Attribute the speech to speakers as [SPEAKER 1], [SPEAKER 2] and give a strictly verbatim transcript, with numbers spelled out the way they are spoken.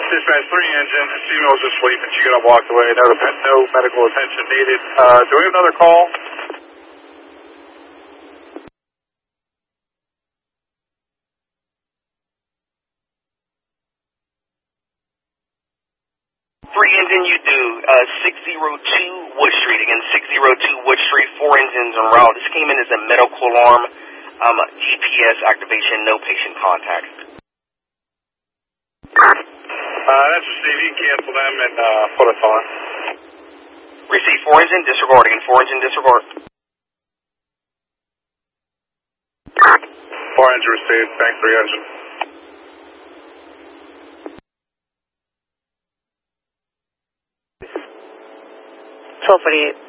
[SPEAKER 1] Dispatch three engine, female was asleep and she got up, walked away. No, no medical attention needed. Uh, do we have another call?
[SPEAKER 2] Three engine, you do uh, six zero two Wood Street. Again, six zero two Wood Street, four engines en route. This came in as a medical alarm, um, G P S activation, no patient contact.
[SPEAKER 1] Uh, that's received. You can cancel them and uh, put us on.
[SPEAKER 2] Receive four engine, disregard. Again, four engine, disregard.
[SPEAKER 1] Four engine received. Thanks, three engine.
[SPEAKER 3] twelve forty-eight.